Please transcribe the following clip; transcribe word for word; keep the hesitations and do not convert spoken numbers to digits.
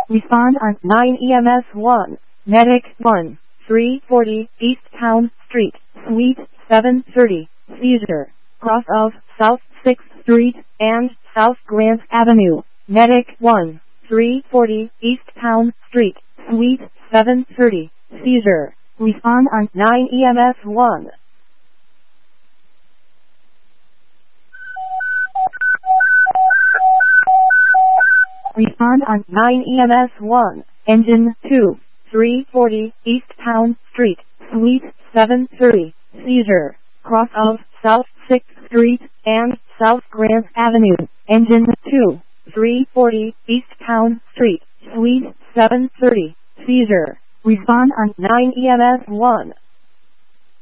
Respond on nine E M S one. Medic one, three forty East Town Street, Suite seven thirty. Seizure. Cross of South sixth Street and South Grant Avenue. Medic one, three forty East Town Street, Suite seven thirty. Seizure. Respond on nine E M S one. Respond on nine E M S one. Engine two, three forty East Town Street, Suite seven thirty. Seizure. Cross of South sixth Street and South Grant Avenue. Engine two, three forty East Town Street, Suite seven thirty. Seizure. Respond on nine E M S one.